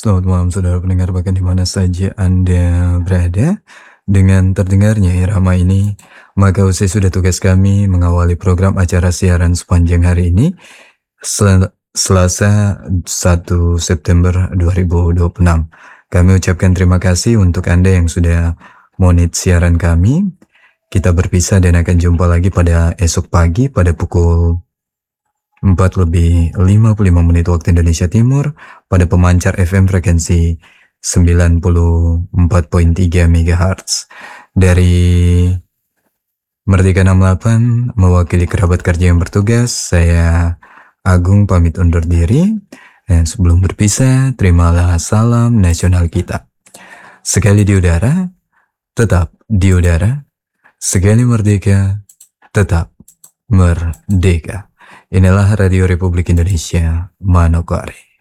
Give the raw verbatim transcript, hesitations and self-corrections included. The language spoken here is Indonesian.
Selamat malam saudara pendengar, bahkan di mana saja Anda berada. Dengan terdengarnya irama ini, maka usai sudah tugas kami mengawali program acara siaran sepanjang hari ini, Sel Selasa satu September dua ribu dua puluh enam. Kami ucapkan terima kasih untuk Anda yang sudah monit siaran kami. Kita berpisah dan akan jumpa lagi pada esok pagi pada pukul empat lebih lima puluh lima menit waktu Indonesia Timur pada pemancar F M frekuensi sembilan puluh empat koma tiga megahertz. Dari Merdeka enam puluh delapan mewakili kerabat kerja yang bertugas, saya Agung pamit undur diri. Dan sebelum berpisah, terimalah salam nasional kita. Sekali di udara, tetap di udara. Sekali merdeka, tetap merdeka. Inilah Radio Republik Indonesia, Manokwari.